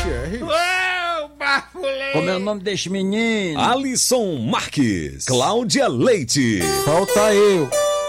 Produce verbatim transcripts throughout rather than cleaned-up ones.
R. Como é o nome deste menino? Alisson Marques, Cláudia Leite. Falta eu,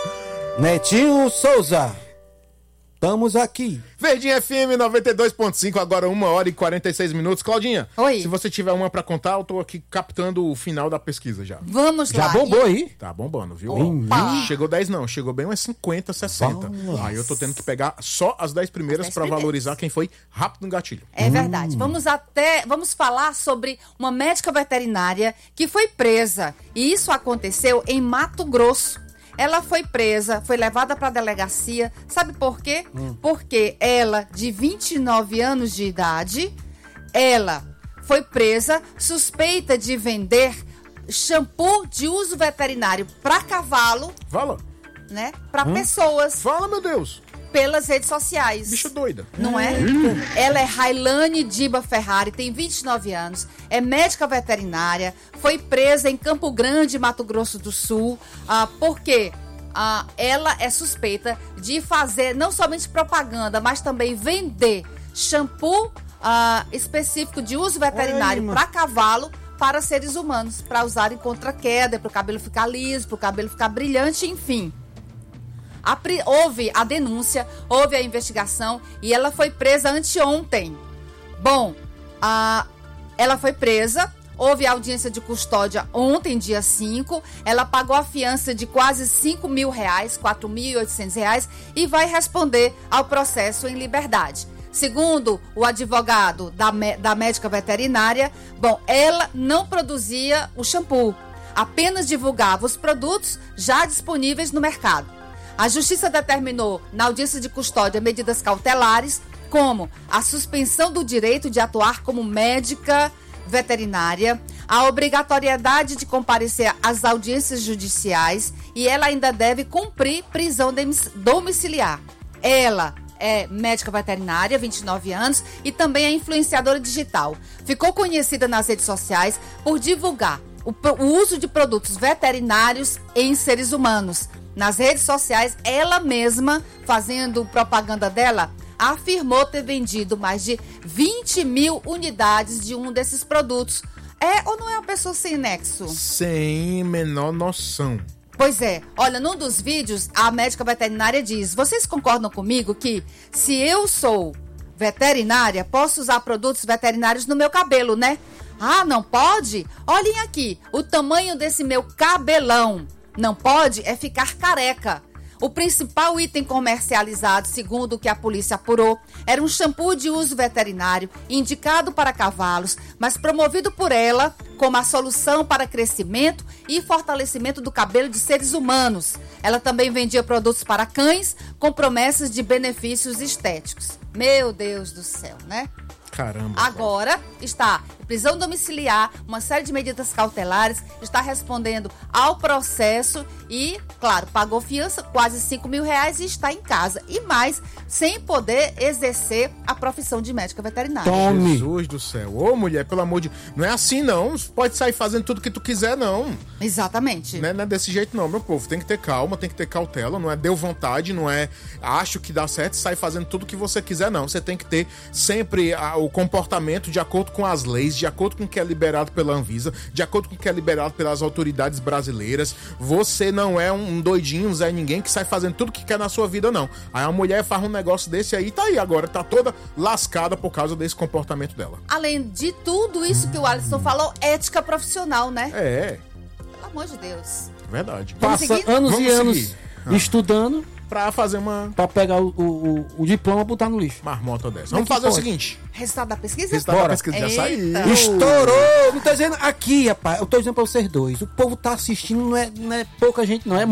Netinho Souza. Estamos aqui. Verdinha F M noventa e dois ponto cinco, agora uma hora e quarenta e seis minutos. Claudinha, Oi. Se você tiver uma pra contar, eu tô aqui captando o final da pesquisa já. Vamos Já lá. bombou aí? Tá bombando, viu? Opa. Chegou dez não, chegou bem umas cinquenta, sessenta. Vamos. Aí eu tô tendo que pegar só as dez primeiras As dez pra primeiras. valorizar quem foi rápido no gatilho. É verdade. Vamos até, vamos falar sobre uma médica veterinária que foi presa. E isso aconteceu em Mato Grosso. Ela foi presa, foi levada para a delegacia. Sabe por quê? Hum. Porque ela, de vinte e nove anos de idade, ela foi presa suspeita de vender shampoo de uso veterinário para cavalo, Fala, né? Para Hum. pessoas, fala, meu Deus. pelas redes sociais. Bicho doida. Não é? Ela é Railane Diba Ferrari, tem vinte e nove anos, é médica veterinária, foi presa em Campo Grande, Mato Grosso do Sul, ah, porque ah, ela é suspeita de fazer não somente propaganda, mas também vender shampoo ah, específico de uso veterinário para cavalo para seres humanos, para usarem contra queda, para o cabelo ficar liso, para o cabelo ficar brilhante, enfim. A, houve a denúncia, houve a investigação e ela foi presa anteontem. Bom, a, ela foi presa, houve audiência de custódia ontem, dia cinco. Ela pagou a fiança de quase cinco mil reais, quatro mil e oitocentos reais, e vai responder ao processo em liberdade. Segundo o advogado da, da médica veterinária, bom, ela não produzia o shampoo, apenas divulgava os produtos já disponíveis no mercado. A Justiça determinou, na audiência de custódia, medidas cautelares, como a suspensão do direito de atuar como médica veterinária, a obrigatoriedade de comparecer às audiências judiciais e ela ainda deve cumprir prisão domiciliar. Ela é médica veterinária, vinte e nove anos, e também é influenciadora digital. Ficou conhecida nas redes sociais por divulgar o, o uso de produtos veterinários em seres humanos. Nas redes sociais, ela mesma, fazendo propaganda dela, afirmou ter vendido mais de vinte mil unidades de um desses produtos. É ou não é uma pessoa sem nexo? Sem menor noção. Pois é. Olha, num dos vídeos, a médica veterinária diz: vocês concordam comigo que se eu sou veterinária, posso usar produtos veterinários no meu cabelo, né? Ah, não pode? Olhem aqui, o tamanho desse meu cabelão. Não pode é ficar careca. O principal item comercializado, segundo o que a polícia apurou, era um shampoo de uso veterinário indicado para cavalos, mas promovido por ela como a solução para crescimento e fortalecimento do cabelo de seres humanos. Ela também vendia produtos para cães com promessas de benefícios estéticos. Meu Deus do céu, né? Caramba. Agora está em prisão domiciliar, uma série de medidas cautelares, está respondendo ao processo e, claro, pagou fiança, quase cinco mil reais e está em casa. E mais, sem poder exercer a profissão de médica veterinária. Tome. Jesus do céu. Ô, mulher, pelo amor de... Não é assim, não. Pode sair fazendo tudo que tu quiser, não. Exatamente. Não é, não é desse jeito, não, meu povo. Tem que ter calma, tem que ter cautela. Não é deu vontade, não é acho que dá certo, sai fazendo tudo que você quiser, não. Você tem que ter sempre a, o comportamento de acordo com as leis, de acordo com o que é liberado pela Anvisa, de acordo com o que é liberado pelas autoridades brasileiras. Você não é um doidinho, um Zé Ninguém que sai fazendo tudo que quer na sua vida, não. Aí a mulher faz um negócio desse aí, tá aí agora, tá toda lascada por causa desse comportamento dela. Além de tudo isso que o Alisson falou, ética profissional, né? É, Pelo amor de Deus. verdade. Vamos Passa seguir? anos Vamos e anos seguir. Ah. estudando Pra fazer uma pra pegar o, o, o diploma e botar no lixo. marmota dessa. Como é Vamos que fazer o pode? seguinte. Resultado da pesquisa? Resultado da Bora. pesquisa já Eita. saiu. Estourou! Não tô dizendo aqui, rapaz. Eu tô dizendo pra vocês dois. O povo tá assistindo, não é, não é pouca gente, não. É